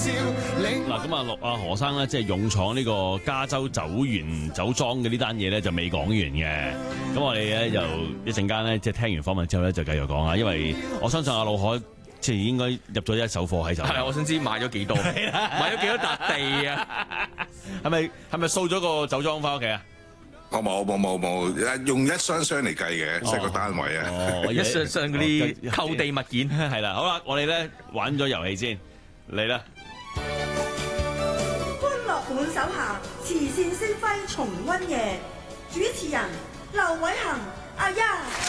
嗱，咁啊，何生咧，即係勇闖呢個加州酒園酒莊嘅呢單嘢咧，就未講完嘅。咁我哋咧就一陣間咧，即係聽完訪問之後咧，就繼續講啊。因為我相信阿老海即係應該入咗一手貨喺手。 係，我想知買咗幾多？買咗幾多笪地啊？ 係咪掃咗個酒莊翻屋企啊？ 我冇，用一箱箱嚟計嘅，即係個單位啊。 一箱箱嗰啲購地物件係啦。好啦，我哋咧玩咗遊戲先，嚟啦！ 歡樂滿手下，慈善星輝重溫夜，主持人劉偉恒、阿欣。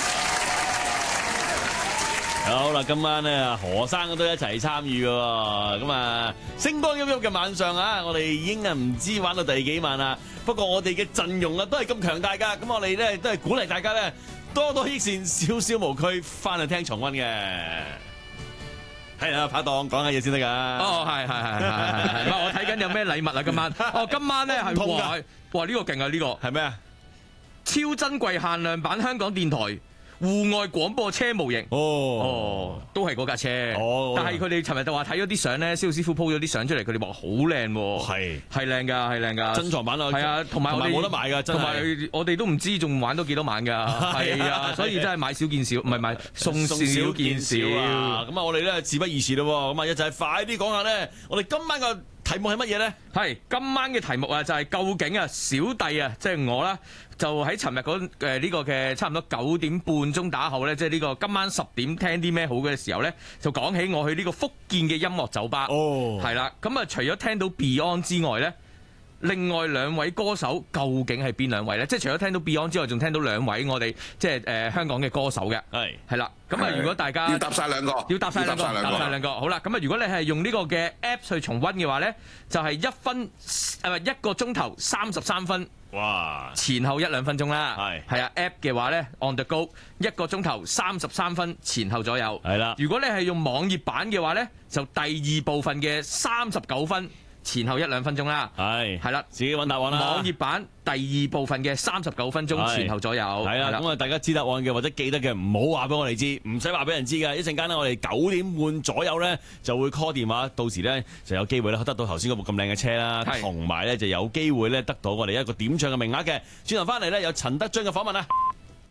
好啦，今晚咧何生都一齊參與嘅喎，咁啊星光熠熠嘅晚上啊，我哋已經唔知玩到第幾晚啦。不過我哋嘅陣容啊都係咁強大㗎，咁我哋咧都係鼓勵大家咧多多益善，少少無拘，翻去聽重溫嘅。係啦，拍檔講下嘢先得㗎。 哦，係，我睇緊有咩禮物啊？今晚今晚咧係哇呢個勁啊！呢個係咩啊？ 超珍貴限量版香港電台戶外廣播車模型都係嗰架車。但係佢哋尋日就話睇咗啲相咧，蕭師傅 po 咗啲相出嚟，佢哋話好靚喎。係靚㗎，珍藏版啊。係啊，同埋我哋冇得買㗎，同埋我哋都唔知仲玩到幾多晚㗎。係啊，所以真係買少見少，唔係買送少見少啊。 咁啊，我哋咧事不宜遲咯。咁啊，一齊快啲講下咧，我哋今晚個題目係乜嘢咧？ 係今晚嘅題目啊，就係究竟啊小弟啊，即係我啦。就喺尋日呢個嘅差唔多9點半鐘打後咧，即係呢個今晚10點聽啲咩好嘅時候咧，就講起我去呢個福建嘅音樂酒吧。係啦，咁啊除咗聽到 Beyond 之外咧，另外兩位歌手究竟係邊兩位咧？即係除咗聽到 Beyond 之外，仲聽到兩位我哋即係香港嘅歌手嘅。係啦，咁啊如果大家要答晒兩個， 答晒兩個。好啦，咁啊如果你係用呢個嘅 App 去重溫嘅話咧，就係1個鐘頭33分。 哇！ 前後1-2分鐘啦，係啊 App 嘅話咧 on the go 1個鐘頭33分前後左右，係啦。如果你係用網頁版嘅話咧，就第二部分嘅39分前後1-2分鐘啦，係啦，自己揾答案啦。網頁版第二部分嘅39分鐘前後左右，係啦。 咁啊，大家知答案嘅或者記得嘅，唔好話俾我哋知，唔使話俾人知㗎。一陣間咧，我哋9點半左右咧就會 call 電話，到時咧就有機會咧得到頭先嗰部咁靚嘅車啦，同埋咧就有機會咧得到我哋一個點唱嘅名額嘅。轉頭翻嚟咧有陳德津嘅訪問啊！